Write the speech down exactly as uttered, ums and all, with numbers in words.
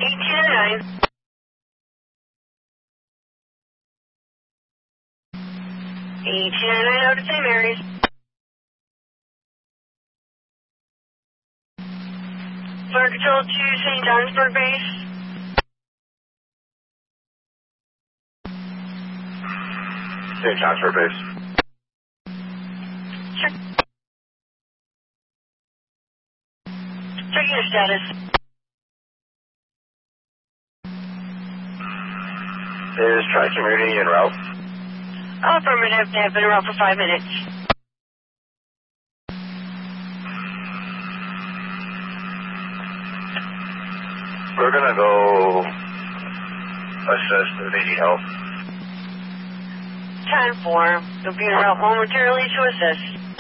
eighteen oh nine. eighteen oh nine out of Saint Mary's. Fire Control to Saint Johnsburg Base. Saint Johnsburg Base. Check. Checking your status. Is Tri-Community en route? Affirmative. They have been around for five minutes. We're gonna go assist if they need help. ten four. They'll be en route momentarily to assist.